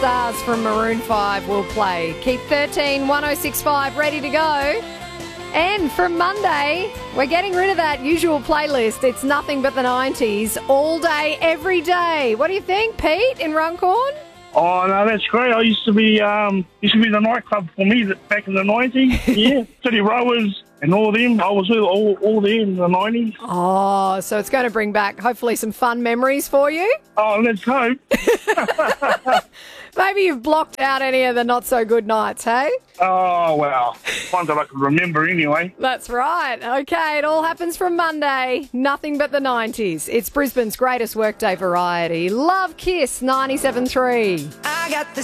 Stars from Maroon 5 will play. Keep 13 1065 ready to go. And from Monday, we're getting rid of that usual playlist. It's nothing but the 90s, all day, every day. What do you think, Pete, in Runcorn? Oh, no, that's great. I used to be the nightclub for me back in the 90s. Yeah, City Rowers and all them. I was with all them in the 90s. Oh, so it's going to bring back, hopefully, some fun memories for you? Oh, let's hope. Maybe you've blocked out any of the not-so-good nights, hey? Oh, well, ones that I can remember anyway. That's right. Okay, it all happens from Monday. Nothing but the 90s. It's Brisbane's greatest workday variety. Love Kiss 97.3. I got the